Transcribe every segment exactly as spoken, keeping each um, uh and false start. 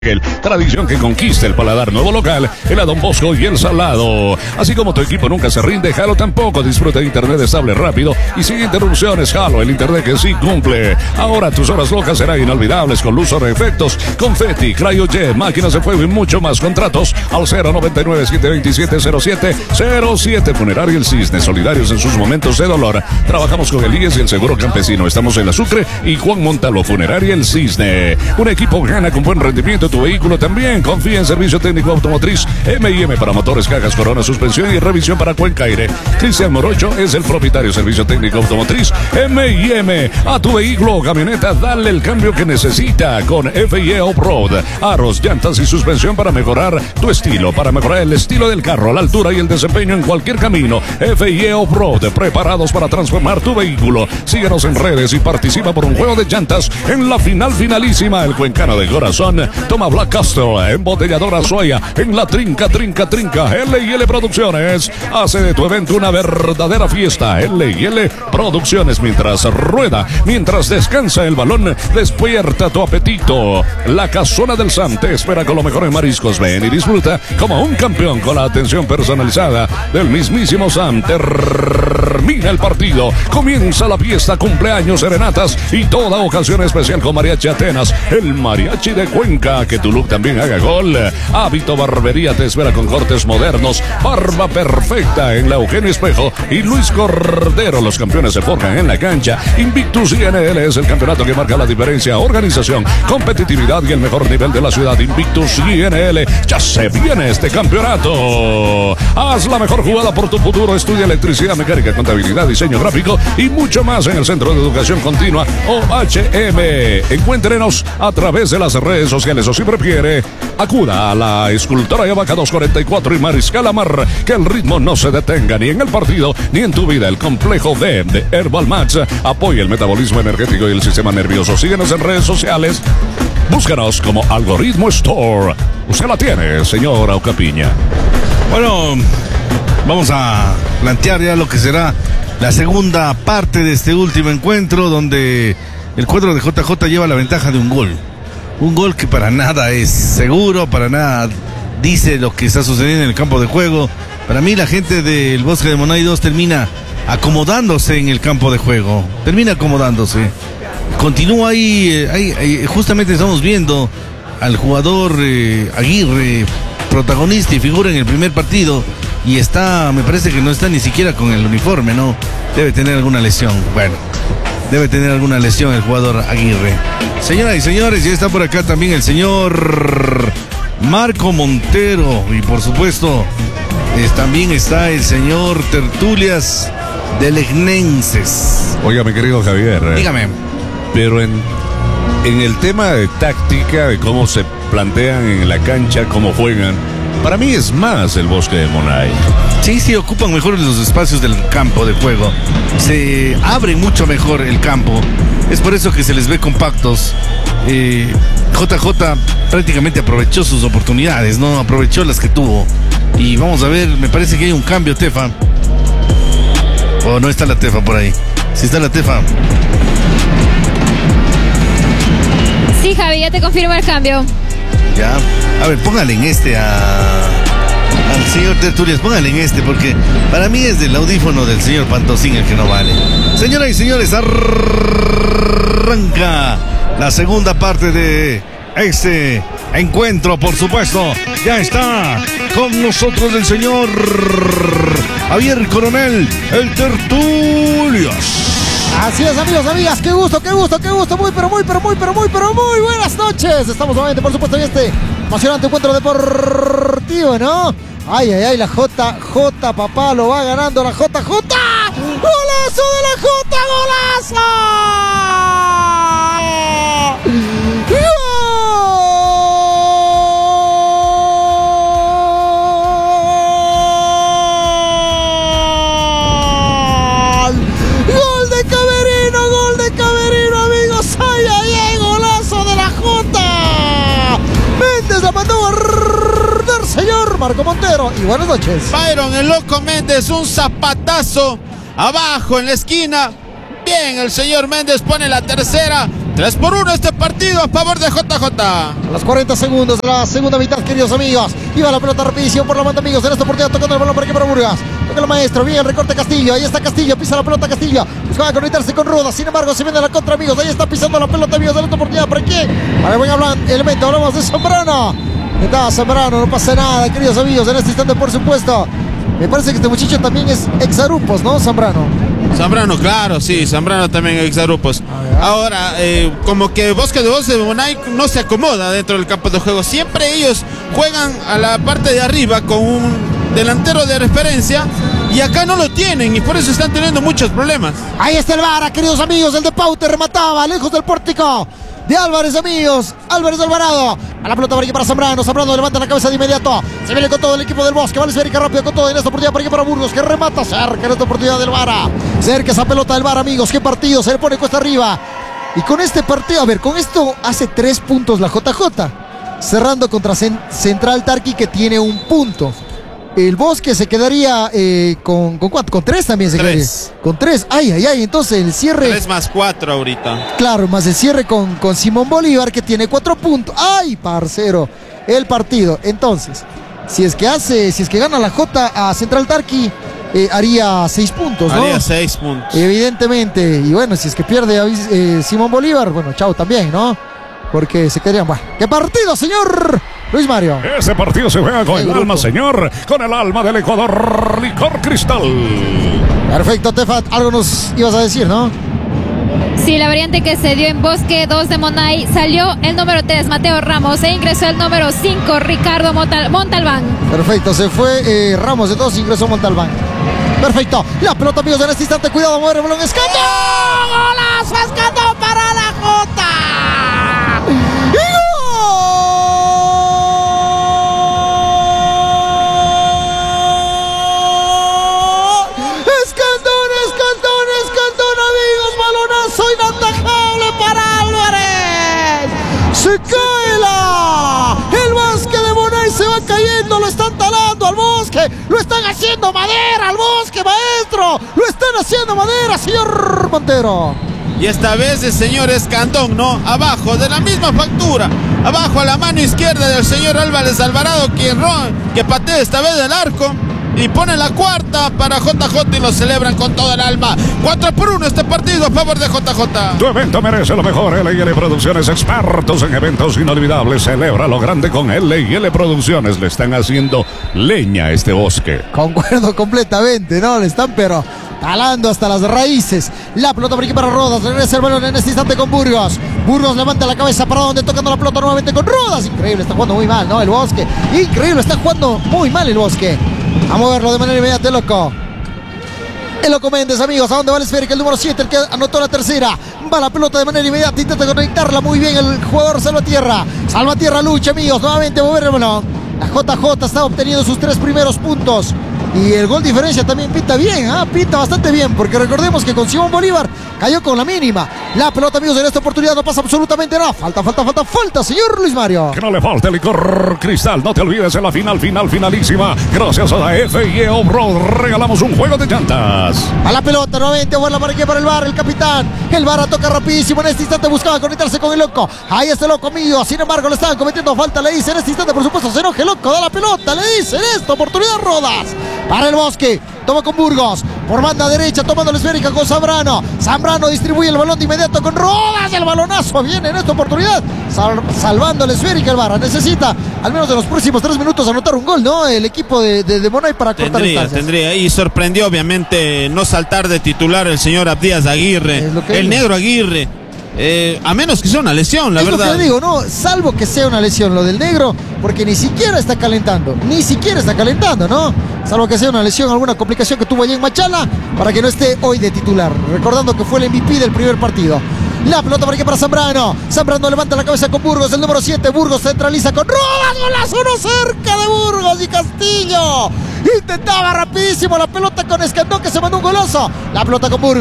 Tradición que conquista el paladar. Nuevo local, el Don Bosco y el Salado. Así como tu equipo nunca se rinde, Halo tampoco. Disfruta de internet estable, rápido y sin interrupciones. Halo, el internet que sí cumple. Ahora tus horas locas serán inolvidables con luz sobre efectos, confeti, cryojet, máquinas de fuego y mucho más. Contratos al cero noventa y nueve, siete veintisiete, cero siete cero siete. Funerario El Cisne, solidarios en sus momentos de dolor. Trabajamos con el I E S y el Seguro Campesino. Estamos en La Sucre y Juan Montalvo. Funeraria El Cisne. Un equipo gana con buen rendimiento. Tu vehículo también. Confía en Servicio Técnico Automotriz M y M para motores, cajas, corona, suspensión y revisión para Cuenca Aire. Cristian Morocho es el propietario. Servicio Técnico Automotriz M y M. A tu vehículo o camioneta dale el cambio que necesita con F I E Off-Road. Aros, llantas y suspensión para mejorar tu estilo, para mejorar el estilo del carro, la altura y el desempeño en cualquier camino. F I E Off-Road, preparados para transformar tu vehículo. Síguenos en redes y participa por un juego de llantas en la final finalísima. El cuencano de corazón toma Black Castle, embotelladora Soya, en la trinca, trinca, trinca. L y L Producciones hace de tu evento una verdadera fiesta. L y L Producciones, mientras rueda, mientras descansa el balón, despierta tu apetito. La Casona del Sam te espera con lo mejor en mariscos. Ven y disfruta como un campeón con la atención personalizada del mismísimo Sam. Termina el partido, comienza la fiesta, cumpleaños, serenatas y toda ocasión especial con Mariachi Atenas, el mariachi de Cuenca. Que tu look también haga gol. Hábito Barbería te espera con cortes modernos, barba perfecta en la Eugenio Espejo y Luis Cordero. Los campeones se forjan en la cancha. Invictus I N L es el campeonato que marca la diferencia. Organización, competitividad y el mejor nivel de la ciudad. Invictus I N L, ya se viene este campeonato. Haz la mejor jugada por tu futuro. Estudia electricidad, mecánica, contabilidad, diseño gráfico y mucho más en el Centro de Educación Continua O H M. Encuéntrenos a través de las redes sociales o si prefiere, acuda a la escultora Yavaca doscientos cuarenta y cuatro y Mariscal Amar. Que el ritmo no se detenga ni en el partido ni en tu vida. El complejo D de Herbal Max apoya el metabolismo energético y el sistema nervioso. Síguenos en redes sociales. Búscanos como Algoritmo Store. Usted la tiene, señora Ocapiña. Bueno, vamos a plantear ya lo que será la segunda parte de este último encuentro, donde el cuadro de J J lleva la ventaja de un gol. Un gol que para nada es seguro, para nada dice lo que está sucediendo en el campo de juego. Para mí la gente del Bosque de Monay dos termina acomodándose en el campo de juego. Termina acomodándose. Continúa ahí, eh, ahí, ahí, justamente estamos viendo al jugador eh, Aguirre, protagonista y figura en el primer partido. Y está, me parece que no está ni siquiera con el uniforme, ¿no? Debe tener alguna lesión. Bueno, debe tener alguna lesión el jugador Aguirre. Señoras y señores, ya está por acá también el señor Marco Montero. Y por supuesto, eh, también está el señor Tertulias de Legnenses. Oiga, mi querido Javier. Eh, Dígame. Pero en, en el tema de táctica, de cómo se plantean en la cancha, cómo juegan, para mí es más el Bosque de Monay. Sí, sí, ocupan mejor los espacios del campo de juego. Se abre mucho mejor el campo. Es por eso que se les ve compactos. Eh, J J prácticamente aprovechó sus oportunidades, ¿no? Aprovechó las que tuvo. Y vamos a ver, me parece que hay un cambio, Tefa. O no está la Tefa por ahí. Si está la Tefa. Sí, Javi, ya te confirmo el cambio. Ya. A ver, póngale en este a... al señor Tertulias, póngale en este, porque para mí es del audífono del señor Pantosín el que no vale. Señoras y señores, arranca la segunda parte de este encuentro, por supuesto. Ya está con nosotros el señor Javier Coronel, el Tertulias. Así es, amigos, amigas, qué gusto, qué gusto, qué gusto, muy, pero muy, pero muy, pero muy, pero muy buenas noches. Estamos nuevamente, por supuesto, en este emocionante encuentro deportivo, ¿no? Ay, ay, ay, la J J, papá, lo va ganando la J J. ¡Golazo de la J, golazo! Marco Montero, y buenas noches. Byron, el loco Méndez, un zapatazo abajo en la esquina. Bien, el señor Méndez pone la tercera. tres por uno este partido a favor de J J. A los cuarenta segundos de la segunda mitad, queridos amigos. Iba la pelota rapidísimo por la banda, amigos. En esta oportunidad tocando el balón para aquí para Burgos. Toca el maestro, bien el recorte Castillo. Ahí está Castillo, pisa la pelota Castillo. Buscaba conectarse con Ruda. Sin embargo, se viene la contra, amigos. Ahí está pisando la pelota, amigos. En esta oportunidad, ¿para qué? Para el buen hablan, elemento. Hablamos de Zambrano. Está Zambrano, no pasa nada, queridos amigos. En este instante, por supuesto. Me parece que este muchacho también es exarupos, ¿no? Zambrano. Zambrano, claro, sí, Zambrano también exarupos. Ahora, eh, como que Bosque de Voces de Bonai no se acomoda dentro del campo de juego. Siempre ellos juegan a la parte de arriba con un delantero de referencia y acá no lo tienen y por eso están teniendo muchos problemas. Ahí está el Vara, queridos amigos. El de Paute remataba lejos del pórtico de Álvarez, amigos. Álvarez Alvarado. A la pelota para aquí para Zambrano. Zambrano levanta la cabeza de inmediato. Se viene con todo el equipo del Bosque. Vale esférica rápido con todo en esta oportunidad para aquí para Burgos, que remata cerca en esta oportunidad del Vara. Cerca esa pelota del Vara, amigos. Qué partido. Se le pone cuesta arriba. Y con este partido, a ver, con esto hace tres puntos la J J. Cerrando contra Central Tarqui, que tiene un punto. El Bosque se quedaría eh, con, con cuatro, con tres también se tres. quedaría. Con tres, ay, ay, ay, entonces el cierre. Tres más cuatro ahorita. Claro, más el cierre con, con Simón Bolívar, que tiene cuatro puntos. Ay, parcero, el partido. Entonces, si es que hace, si es que gana la J a Central Tarqui, eh, haría seis puntos, ¿no? Haría seis puntos. Evidentemente, y bueno, si es que pierde a eh, Simón Bolívar, bueno, chao también, ¿no? Porque se quedarían, bueno, ¿qué partido, señor Luis Mario? Ese partido se juega con el, el alma, señor, con el alma del Ecuador, Licor Cristal. Perfecto, Tefat, algo nos ibas a decir, ¿no? Sí, la variante que se dio en Bosque dos de Monay, salió el número tres, Mateo Ramos, e ingresó el número cinco, Ricardo Montal Montalbán. Perfecto, se fue eh, Ramos de dos, ingresó Montalbán. Perfecto, la pelota, amigos, en este instante, cuidado, muere el balón, Escandón. ¡Golazo, Escandón para la Jota! ¡Y gol! Escandón, Escandón, Escandón, amigos, balonazo inatajable para Álvarez. Se cae la... El Bosque de Bonai se va cayendo, lo están talando al Bosque, lo están haciendo madera al Bosque, maestro, lo están haciendo madera, señor Montero. Y esta vez el señor Escandón, ¿no? Abajo, de la misma factura. Abajo a la mano izquierda del señor Álvarez Alvarado, quien que patea esta vez el arco. Y pone la cuarta para J J y lo celebran con toda el alma. cuatro por uno este partido a favor de J J. Tu evento merece lo mejor. L y L Producciones, expertos en eventos inolvidables. Celebra lo grande con L y L Producciones. Le están haciendo leña a este Bosque. Concuerdo completamente, ¿no? Le están pero talando hasta las raíces. La pelota por aquí para Rodas. Regresa el balón en este instante con Burgos. Burgos levanta la cabeza para donde, tocando la pelota nuevamente con Rodas. Increíble, está jugando muy mal, ¿no? El Bosque. Increíble, está jugando muy mal el Bosque. A moverlo de manera inmediata, el Loco. El Loco Méndez, amigos. ¿A dónde va el esférico? El número siete, el que anotó la tercera. Va la pelota de manera inmediata. Intenta conectarla muy bien el jugador Salvatierra. Salvatierra lucha, amigos. Nuevamente mover el balón. La J J está obteniendo sus tres primeros puntos. Y el gol diferencia también pinta bien, ¿eh? Pinta bastante bien, porque recordemos que con Simón Bolívar cayó con la mínima. La pelota, amigos, en esta oportunidad no pasa absolutamente nada. Falta, falta, falta, falta, señor Luis Mario. Que no le falte Licor Cristal. No te olvides en la final, final, finalísima. Gracias a la F I E Off-Road regalamos un juego de llantas. A la pelota, nuevamente, vuela para aquí para el Vara, el capitán. El Vara toca rapidísimo. En este instante buscaba conectarse con el Loco. Ahí está el Loco, amigo. Sin embargo, le estaban cometiendo falta. Le dice en este instante, por supuesto, se enoja el Loco. Da la pelota, le dice en esta oportunidad Rodas. Para el Bosque, toma con Burgos, por banda derecha, tomando la esférica con Zambrano. Zambrano distribuye el balón de inmediato con Rodas. El balonazo viene en esta oportunidad, sal, salvando la esférica el Barra. Necesita, al menos de los próximos tres minutos, anotar un gol, ¿no? El equipo de, de, de Monay para cortar tendría, distancias. Tendría, y sorprendió obviamente no saltar de titular el señor Abdías Aguirre, el digo. negro Aguirre. Eh, a menos que sea una lesión, la es verdad. Lo que le digo, no, salvo que sea una lesión lo del negro, porque ni siquiera está calentando, ni siquiera está calentando, ¿no? Salvo que sea una lesión, alguna complicación que tuvo allí en Machala, para que no esté hoy de titular. Recordando que fue el M V P del primer partido. La pelota para aquí para Zambrano. Zambrano levanta la cabeza con Burgos, el número siete. Burgos centraliza con Rodas. Golazo, uno cerca de Burgos y Castillo. Intentaba rapidísimo la pelota con Escandón, que se mandó un golazo. La pelota con Burgos.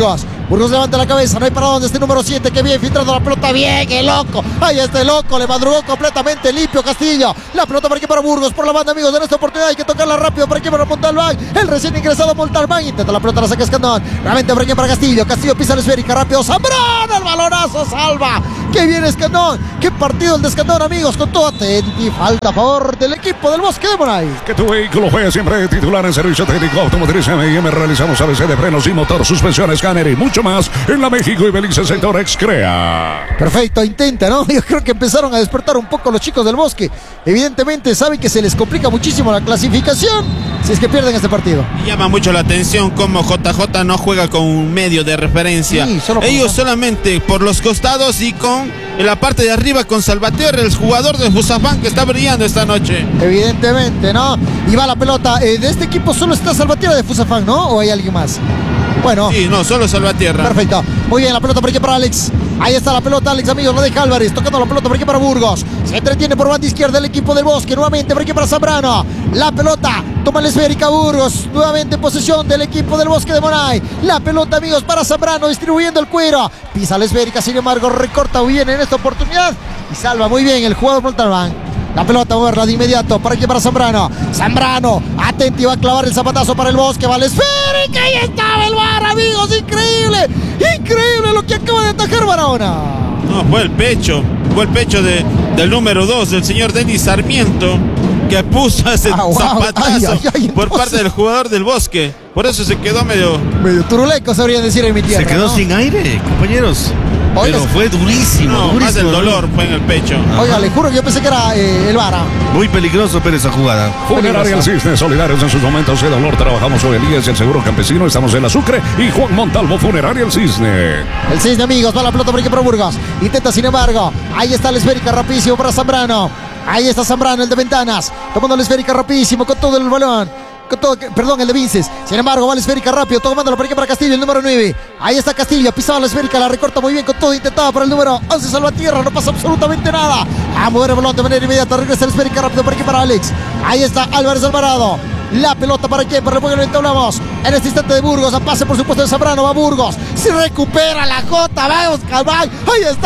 Burgos levanta la cabeza, no hay para dónde. Este número siete que viene filtrando la pelota bien, el loco. Ahí está el loco, le madrugó completamente limpio Castillo. La pelota para aquí para Burgos, por la banda, amigos, en esta oportunidad hay que tocarla rápido para aquí para Montalbán. El recién ingresado Montalbán intenta la pelota, la saca Escandón. Realmente para aquí para Castillo. Castillo pisa la esférica rápido. Zambrano, el balonazo salva. Qué bien Escandón. Qué partido el de Escandón, amigos, con todo atenti. Falta a favor del equipo del Bosque de Monay. Que tu vehículo juegue siempre titular en servicio técnico automotriz M y M. Realizamos A B C de frenos y motor, suspensión, escáner y mucho más en la México y Belice Sector Excrea. Perfecto, intenta, ¿no? Yo creo que empezaron a despertar un poco los chicos del Bosque. Evidentemente saben que se les complica muchísimo la clasificación si es que pierden este partido. Y llama mucho la atención cómo J J no juega con un medio de referencia. Sí, solo Ellos solamente por los costados y con en la parte de arriba con Salvatierra, el jugador de Jusafán que está brillando esta noche. Evidentemente, ¿no? Y va la pelota. Eh, de este equipo solo está Salvatierra de Fusafán, ¿no? ¿O hay alguien más? Bueno. Sí, no, solo Salvatierra. Perfecto. Muy bien, la pelota por aquí para Alex. Ahí está la pelota, Alex, amigos, lo deja Álvarez. Tocando la pelota por aquí para Burgos. Se entretiene por banda izquierda el equipo del Bosque. Nuevamente por aquí para Zambrano. La pelota, toma la esférica Burgos. Nuevamente en posesión del equipo del Bosque de Monay. La pelota, amigos, para Zambrano, distribuyendo el cuero. Pisa la esférica, sin embargo, recorta bien en esta oportunidad. Y salva muy bien el jugador Montalbán. La pelota, moverla de inmediato para aquí para Zambrano. Zambrano, atento, y va a clavar el zapatazo para el Bosque. Va la esférica, ahí estaba el V A R, amigos. Increíble, increíble lo que acaba de atajar Barahona. No, fue el pecho, fue el pecho de, del número dos, del señor Denis Sarmiento, que puso ese ah, wow. zapatazo ay, ay, ay, por parte del jugador del Bosque. Por eso se quedó medio... Medio turuleco, sabría decir en mi tierra. Se quedó ¿no? sin aire, compañeros. Oiga, Pero fue durísimo, No, durísimo. más el dolor fue en el pecho. Oiga, le juro que yo pensé que era eh, el Vara. Muy peligroso, pero esa jugada. Funeraria El Cisne, solidarios en sus momentos de dolor. Trabajamos con Elías y el Seguro Campesino. Estamos en la Sucre y Juan Montalvo, Funeraria El Cisne. El Cisne, amigos, va la pelota por aquí para Burgos. Intenta, sin embargo. Ahí está la esférica, rapidísimo para Zambrano. Ahí está Zambrano, el de Ventanas. Tomando la esférica rapidísimo con todo el balón. Con todo, perdón, el de Vinces. Sin embargo, va la esférica rápido, tomándolo por aquí para Castillo, el número nueve. Ahí está Castillo, pisaba la esférica, la recorta muy bien con todo, intentaba para el número once, Salvatierra, no pasa absolutamente nada. A mover el balón de manera inmediata, regresa la esférica rápido por aquí para Alex. Ahí está Álvarez Alvarado. La pelota para quién, para el juego que hablamos. En este instante de Burgos, a pase por supuesto de Zambrano, va Burgos. Se recupera la Jota, vamos, Calván. Ahí está.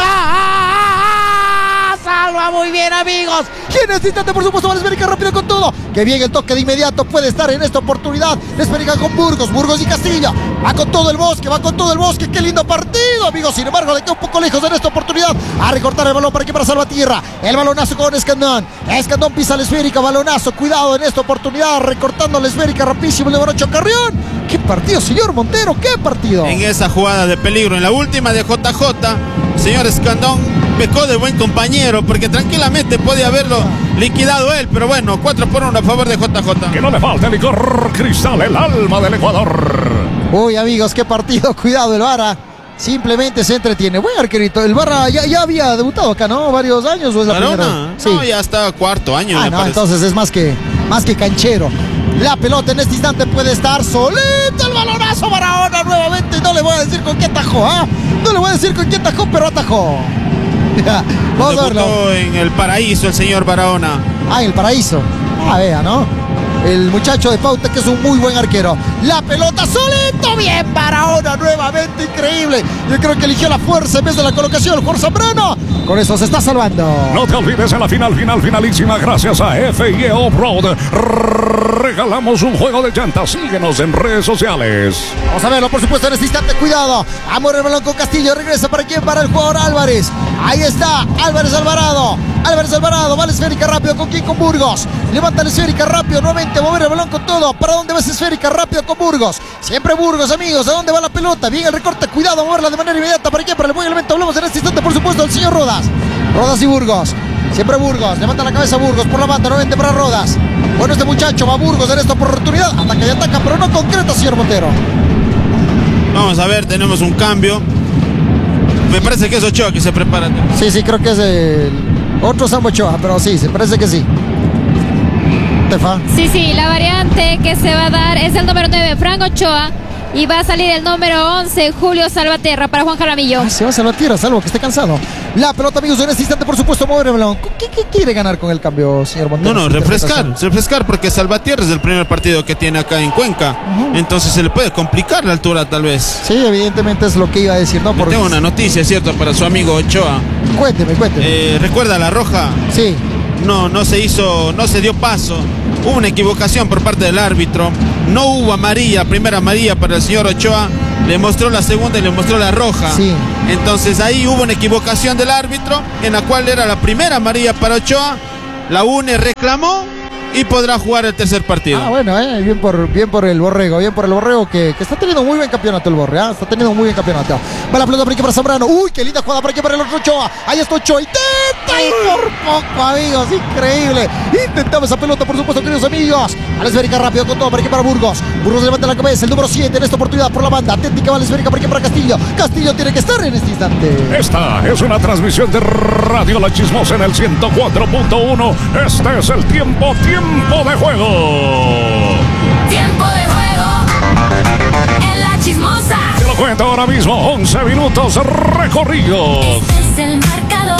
¡Ah! Salva muy bien, amigos. Y en este instante, por supuesto, va la esférica rápido con todo. Que bien el toque de inmediato puede estar en esta oportunidad. La esférica con Burgos, Burgos y Castillo. Va con todo el Bosque, va con todo el Bosque. Qué lindo partido, amigos. Sin embargo, le queda un poco lejos en esta oportunidad. A recortar el balón para que para Salvatierra. El balonazo con Escandón. Escandón pisa la esférica, balonazo. Cuidado en esta oportunidad. Recortando la esférica rapidísimo el número ocho, Carrión. Qué partido, señor Montero, qué partido. En esa jugada de peligro, en la última de J J, señor Escandón pecó de buen compañero, porque tranquilamente podía haberlo liquidado él, pero bueno, cuatro por uno a favor de J J. Que no le falte licor Cristal, el alma del Ecuador. Uy, amigos, qué partido. Cuidado el Vara. Simplemente se entretiene. Buen arquerito. El Vara ya, ya había debutado acá, ¿no? Varios años, ¿o es la ¿Barahona? primera? Sí. No, ya está cuarto año, Ah, me no, parece. entonces es más que, más que canchero. La pelota en este instante puede estar solito. El balonazo Barahona nuevamente. Y no le voy a decir con qué atajó, ¿ah? No le voy a decir con qué atajó, pero atajó. Vamos a verlo. Debutó en el Paraíso el señor Barahona. Ah, en el Paraíso. Ah, vea, ¿no? El muchacho de Pauta, que es un muy buen arquero. La pelota solito. Bien, Barahona nuevamente. Increíble. Yo creo que eligió la fuerza en vez de la colocación. Jorge Zambrano. Con eso se está salvando. No te olvides en la final, final, finalísima. Gracias a F I E Off-Road. Regalamos un juego de llantas. Síguenos en redes sociales. Vamos a verlo, por supuesto, en este instante. Cuidado. Amor el balón con Castillo. Regresa para quién, para el jugador Álvarez. Ahí está Álvarez Alvarado. Álvarez Alvarado. Va la esférica rápido con quién, con Burgos. Levanta la esférica rápido. Nuevamente mover el balón con todo. ¿Para dónde va esa esférica rápido con Burgos? Siempre Burgos, amigos. ¿A dónde va la pelota? Bien el recorte. Cuidado a moverla de manera inmediata. ¿Para quién? Para el buen elemento. Hablamos en este instante, por supuesto, del señor Rodas. Rodas y Burgos. Siempre Burgos. Levanta la cabeza Burgos por la banda. Nuevamente para Rodas. Bueno, este muchacho va a Burgos en esta oportunidad. Ataca y ataca, pero no concreta, señor Montero. Vamos a ver, tenemos un cambio. Me parece que es Ochoa que se prepara. Sí, sí, creo que es el otro Sambo Ochoa, pero sí, se parece que sí. Tefa. Sí, sí, la variante que se va a dar es el número nueve, Frank Ochoa. Y va a salir el número once, Julio Salvatierra, para Juan Jaramillo. Ah, se va a Salvatierra, salvo que esté cansado. La pelota, amigos, en este instante, por supuesto, mover el balón. ¿Qué, qué quiere ganar con el cambio, señor Montero? No, no, refrescar, refrescar, porque Salvatierra es el primer partido que tiene acá en Cuenca. Uh-huh. Entonces se le puede complicar la altura, tal vez. Sí, evidentemente es lo que iba a decir, ¿no? Porque... Tengo una noticia, ¿cierto? Para su amigo Ochoa. Cuénteme, cuénteme. Eh, ¿Recuerda la roja? Sí. No, no se hizo, no se dio paso. Hubo una equivocación por parte del árbitro. No hubo amarilla, primera amarilla para el señor Ochoa. Le mostró la segunda y le mostró la roja. Sí. Entonces ahí hubo una equivocación del árbitro, en la cual era la primera amarilla para Ochoa. La U N E reclamó y podrá jugar el tercer partido. Ah, bueno, eh, bien por bien por el Borrego, bien por el Borrego que, que está teniendo muy buen campeonato el Borre, ¿eh? Está teniendo muy buen campeonato. Va la pelota por aquí para Zambrano. Uy, qué linda jugada por aquí para el otro Ochoa. Ahí está Ochoa. Intenta y por poco, amigos, increíble. Intentaba esa pelota, por supuesto, queridos amigos. Al esférica rápido con todo por aquí para Burgos. Burgos levanta la cabeza, el número siete en esta oportunidad por la banda. Técnica va la esférica por aquí para Castillo. Castillo tiene que estar en este instante. Esta es una transmisión de Radio La Chismosa en el ciento cuatro punto uno. Este es el tiempo, tiempo de juego. Tiempo de juego en La Chismosa. Te lo cuento ahora mismo, once minutos recorridos. Este es el marcador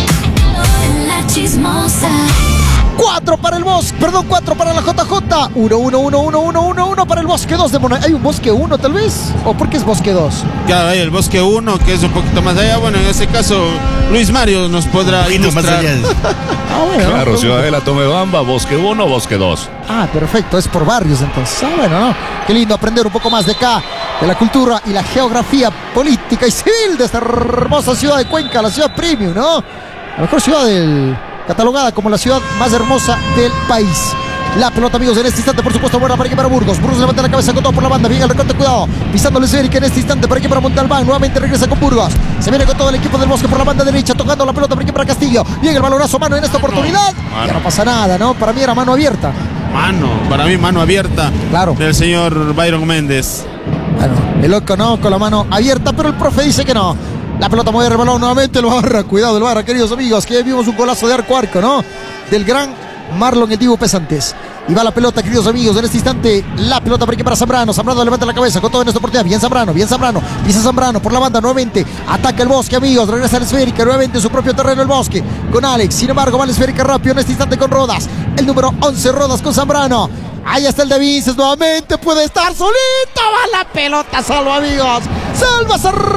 en La Chismosa. cuatro para el Bosque, perdón, cuatro para la J J. uno, uno, uno, uno, uno, uno, uno para el Bosque dos de Monay. ¿Hay un Bosque uno tal vez? ¿O por qué es Bosque dos? Claro, hay el Bosque uno, que es un poquito más allá. Bueno, en ese caso, Luis Mario nos podrá ilustrar. Ah, bueno, claro, ¿no? Ciudadela Tomebamba, Bosque uno, Bosque dos. Ah, perfecto, es por barrios entonces. Ah, bueno, ¿no? Qué lindo aprender un poco más de acá, de la cultura y la geografía política y civil de esta hermosa ciudad de Cuenca, la ciudad premium, ¿no? La mejor ciudad del... catalogada como la ciudad más hermosa del país. La pelota, amigos, en este instante, por supuesto, buena para aquí para Burgos. Burgos levanta la cabeza con todo por la banda. Bien el recorte, cuidado. Pisando el esférica en este instante para aquí para Montalbán. Nuevamente regresa con Burgos. Se viene con todo el equipo del Bosque por la banda derecha, tocando la pelota por aquí para Castillo. Bien el balonazo, mano en esta oportunidad. Mano. Ya no pasa nada, ¿no? Para mí era mano abierta. Mano, para mí mano abierta. Claro. Del señor Byron Méndez. Bueno, el loco no, con la mano abierta, pero el profe dice que no. La pelota mueve el balón nuevamente, el Barra. Cuidado el Barra, queridos amigos, que vimos un golazo de arco a arco, ¿no? Del gran Marlon el Divo Pesantes. Y va la pelota, queridos amigos, en este instante la pelota por aquí para Zambrano. Zambrano levanta la cabeza con todo en esta oportunidad. Bien Zambrano, bien Zambrano. Pisa Zambrano por la banda nuevamente. Ataca el Bosque, amigos. Regresa la esférica nuevamente en su propio terreno el Bosque. Con Alex, sin embargo, va la esférica rápido en este instante con Rodas. El número once, Rodas con Zambrano. Ahí está el de Vinces nuevamente. Puede estar solito. Va la pelota, salva, amigos. Salva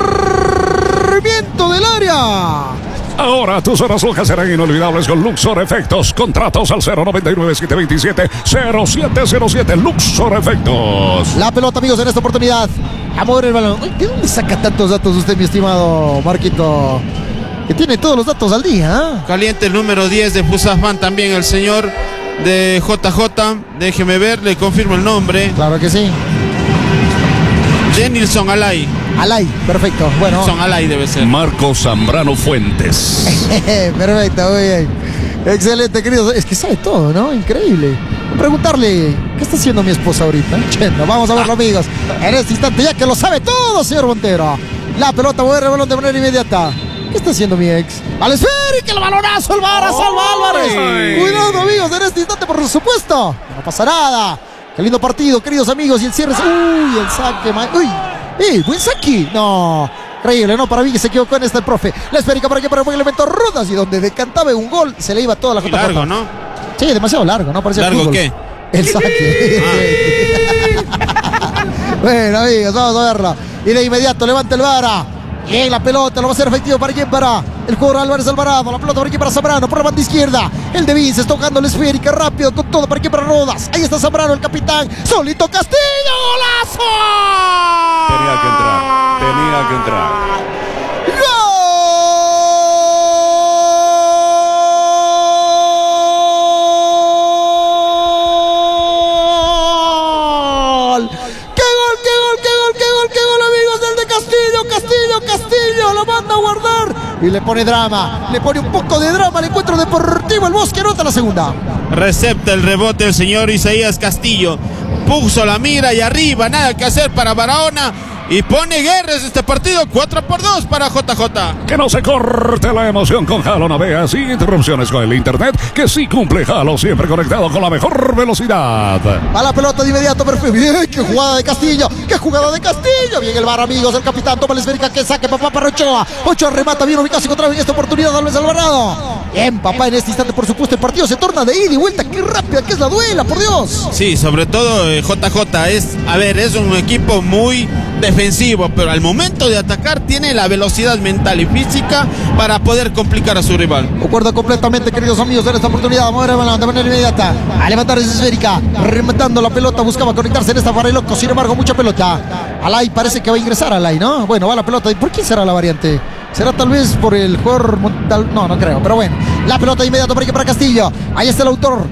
Sarmiento del área. Ahora tus horas locas serán inolvidables con Luxor Efectos. Contratos al cero noventa y nueve, siete veintisiete, cero siete cero siete. Luxor Efectos. La pelota, amigos, en esta oportunidad. A mover el balón. Uy, ¿de dónde saca tantos datos usted, mi estimado Marquito? Que tiene todos los datos al día, ¿eh? Caliente el número diez de Fusafán también, el señor de J J. Déjeme ver, le confirmo el nombre. Claro que sí. Jenilson Alay. Alay, perfecto. Bueno. Son Alay debe ser. Marco Zambrano Fuentes. Perfecto, muy bien. Excelente, querido. Es que sabe todo, ¿no? Increíble. Preguntarle, ¿qué está haciendo mi esposa ahorita? Chendo, vamos a verlo, amigos. En este instante, ya que lo sabe todo, señor Montero. La pelota mueve el balón de manera inmediata. ¿Qué está haciendo mi ex? ¡Al esférico! ¡El balonazo! ¡El Vara! ¡Salva Álvarez! Cuidado, amigos, en este instante, por supuesto. No pasa nada. Qué lindo partido, queridos amigos. Y el cierre. ¡Uy! El saque. ¡Uy! ¡Eh! ¡Buen saque! No. Increíble, ¿no? Para mí que se equivocó en este el profe. La esférica para aquí para el buen elemento Rodas. Y donde decantaba un gol, se le iba toda la J J. Largo, ¿no? Sí, demasiado largo, ¿no? Parecía ¿Largo fútbol. qué? El saque. Ah. Bueno, amigos, vamos a verlo. Y de inmediato levanta el Vara. Bien la pelota, lo va a hacer efectivo para quién, para el jugador Álvarez Alvarado. La pelota por aquí para Zambrano, por la banda izquierda. El de Vinces tocando la esférica rápido con todo para aquí para Rodas. Ahí está Zambrano, el capitán. Solito Castillo, golazo. Tenía que entrar, tenía que entrar. ¡Gol! ¡Qué gol, qué gol, qué gol, qué gol, qué gol, amigos! Del de Castillo, Castillo, Castillo. Lo manda a guardar. Y le pone drama, le pone un poco de drama al encuentro deportivo. El Bosque anota la segunda. Recepta el rebote el señor Isaías Castillo. Puso la mira y arriba, nada que hacer para Barahona. y pone guerras este partido. Cuatro por dos para J J. Que no se corte la emoción con Halo Navega sin interrupciones con el internet que sí cumple Halo, siempre conectado con la mejor velocidad. A la pelota de inmediato, perfecto. Bien, qué jugada de Castillo, qué jugada de Castillo. Bien el bar, amigos, el capitán toma la esférica, que saque papá para Ochoa. Ochoa remata bien ubicado, se encontraba en esta oportunidad Alves Alvarado. Bien, papá, en este instante, por supuesto, el partido se torna de ida y vuelta. Qué rápida que es la duela, por Dios. Sí, sobre todo eh, J J es, a ver, es un equipo muy defensivo, pero al momento de atacar tiene la velocidad mental y física para poder complicar a su rival. Concuerdo completamente, queridos amigos, en esta oportunidad. Vamos a ver el balón de manera inmediata. A levantar esa esférica, rematando la pelota, buscaba conectarse en esta Farelocco, sin embargo, mucha pelota. Alay parece que va a ingresar Alay, ¿no? Bueno, va la pelota. ¿Y por qué será la variante? ¿Será tal vez por el jugador? No, no creo, pero bueno. La pelota de inmediato por aquí para Castillo. Ahí está el autor.